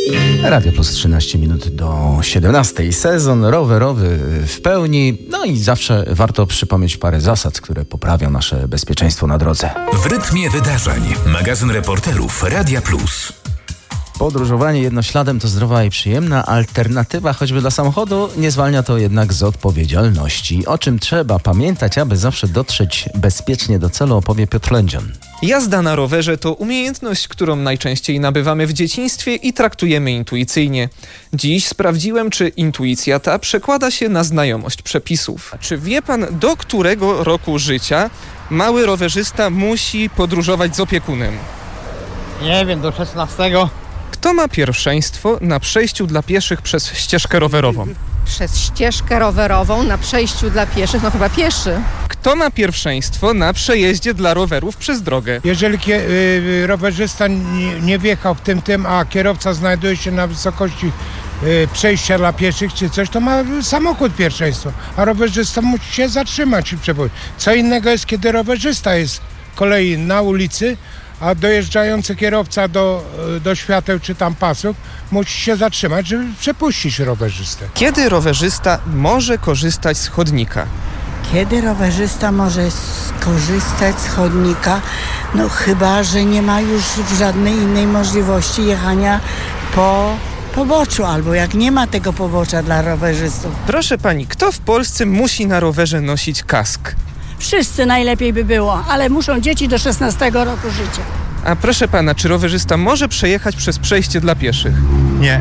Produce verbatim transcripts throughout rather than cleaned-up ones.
Radio Plus trzynaście minut do siedemnastej. Sezon rowerowy w pełni. No i zawsze warto przypomnieć parę zasad, które poprawią nasze bezpieczeństwo na drodze. W rytmie wydarzeń. Magazyn reporterów Radia Plus. Podróżowanie jednośladem to zdrowa i przyjemna alternatywa, choćby dla samochodu. Nie zwalnia to jednak z odpowiedzialności. O czym trzeba pamiętać, aby zawsze dotrzeć bezpiecznie do celu, opowie Piotr Lędzion. Jazda na rowerze to umiejętność, którą najczęściej nabywamy w dzieciństwie i traktujemy intuicyjnie. Dziś sprawdziłem, czy intuicja ta przekłada się na znajomość przepisów. Czy wie pan, do którego roku życia mały rowerzysta musi podróżować z opiekunem? Nie wiem, do szesnastego. Kto ma pierwszeństwo na przejściu dla pieszych przez ścieżkę rowerową? Przez ścieżkę rowerową na przejściu dla pieszych, no chyba pieszy. Kto ma pierwszeństwo na przejeździe dla rowerów przez drogę? Jeżeli kie- y, rowerzysta nie, nie wjechał w tym tym, a kierowca znajduje się na wysokości y, przejścia dla pieszych czy coś, to ma samochód pierwszeństwo, a rowerzysta musi się zatrzymać i przebyć. Co innego jest, kiedy rowerzysta jest z kolei na ulicy, a dojeżdżający kierowca do, do świateł czy tam pasów musi się zatrzymać, żeby przepuścić rowerzystę. Kiedy rowerzysta może korzystać z chodnika? Kiedy rowerzysta może skorzystać z chodnika? No chyba, że nie ma już żadnej innej możliwości jechania po poboczu, albo jak nie ma tego pobocza dla rowerzystów. Proszę pani, kto w Polsce musi na rowerze nosić kask? Wszyscy najlepiej by było, ale muszą dzieci do szesnastego roku życia. A proszę pana, czy rowerzysta może przejechać przez przejście dla pieszych? Nie.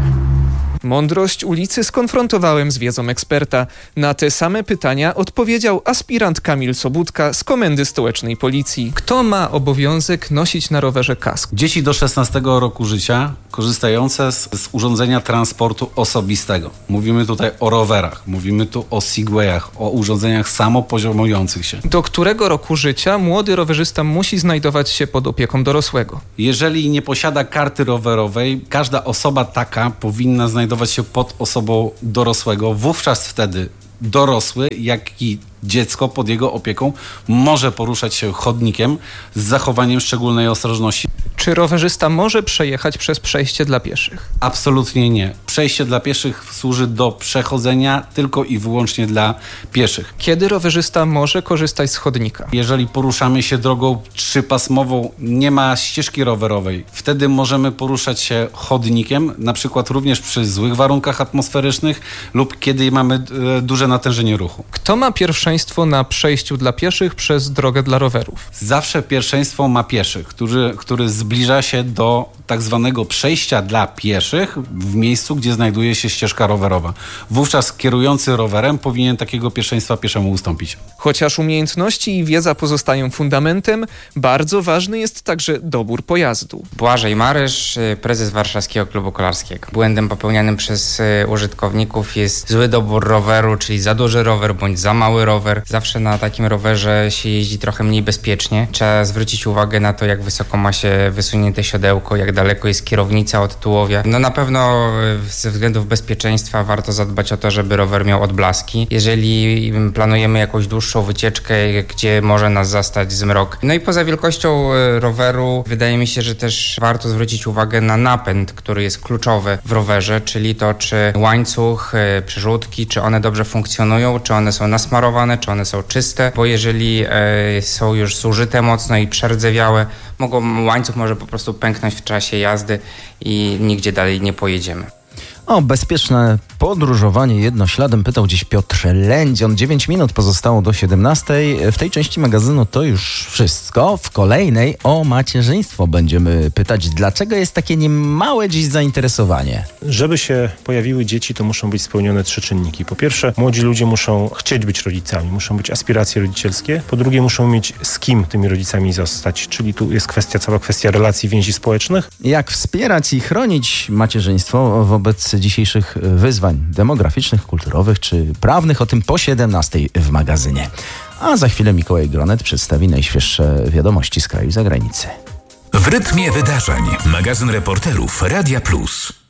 Mądrość ulicy skonfrontowałem z wiedzą eksperta. Na te same pytania odpowiedział aspirant Kamil Sobudka z Komendy Stołecznej Policji. Kto ma obowiązek nosić na rowerze kask? Dzieci do szesnastego roku życia korzystające z, z urządzenia transportu osobistego. Mówimy tutaj o rowerach, mówimy tu o segwayach, o urządzeniach samopoziomujących się. Do którego roku życia młody rowerzysta musi znajdować się pod opieką dorosłego? Jeżeli nie posiada karty rowerowej, każda osoba taka powinna znajdować się pod osobą dorosłego. Wówczas wtedy dorosły, jak i dziecko pod jego opieką może poruszać się chodnikiem z zachowaniem szczególnej ostrożności. Czy rowerzysta może przejechać przez przejście dla pieszych? Absolutnie nie. Przejście dla pieszych służy do przechodzenia tylko i wyłącznie dla pieszych. Kiedy rowerzysta może korzystać z chodnika? Jeżeli poruszamy się drogą trzypasmową, nie ma ścieżki rowerowej, wtedy możemy poruszać się chodnikiem, na przykład również przy złych warunkach atmosferycznych lub kiedy mamy e, duże natężenie ruchu. Kto ma pierwszeństwo na przejściu dla pieszych przez drogę dla rowerów? Zawsze pierwszeństwo ma pieszych, który, który zbliża się do tak zwanego przejścia dla pieszych w miejscu, gdzie znajduje się ścieżka rowerowa. Wówczas kierujący rowerem powinien takiego pierwszeństwa pieszemu ustąpić. Chociaż umiejętności i wiedza pozostają fundamentem, bardzo ważny jest także dobór pojazdu. Błażej Marysz, prezes Warszawskiego Klubu Kolarskiego. Błędem popełnianym przez użytkowników jest zły dobór roweru, czyli za duży rower bądź za mały rower. Zawsze na takim rowerze się jeździ trochę mniej bezpiecznie. Trzeba zwrócić uwagę na to, jak wysoko ma się wysunięte siodełko, jak daleko jest kierownica od tułowia. No na pewno ze względów bezpieczeństwa warto zadbać o to, żeby rower miał odblaski. Jeżeli planujemy jakąś dłuższą wycieczkę, gdzie może nas zastać zmrok. No i poza wielkością roweru wydaje mi się, że też warto zwrócić uwagę na napęd, który jest kluczowy w rowerze, czyli to, czy łańcuch, przerzutki, czy one dobrze funkcjonują, czy one są nasmarowane, czy one są czyste, bo jeżeli e, są już zużyte mocno i przerdzewiałe, mogą, łańcuch może po prostu pęknąć w czasie jazdy i nigdzie dalej nie pojedziemy. O bezpieczne podróżowanie jednośladem pytał dziś Piotr Lędzion. dziewięć minut pozostało do siedemnastej. W tej części magazynu to już wszystko. W kolejnej o macierzyństwo będziemy pytać, dlaczego jest takie niemałe dziś zainteresowanie. Żeby się pojawiły dzieci, to muszą być spełnione trzy czynniki. Po pierwsze, młodzi ludzie muszą chcieć być rodzicami, muszą być aspiracje rodzicielskie. Po drugie, muszą mieć z kim tymi rodzicami zostać, czyli tu jest kwestia, cała kwestia relacji, więzi społecznych. Jak wspierać i chronić macierzyństwo wobec dzisiejszych wyzwań demograficznych, kulturowych czy prawnych, o tym po siedemnastej w magazynie. A za chwilę Mikołaj Gronet przedstawi najświeższe wiadomości z kraju i zagranicy. W rytmie wydarzeń. Magazyn reporterów Radia Plus.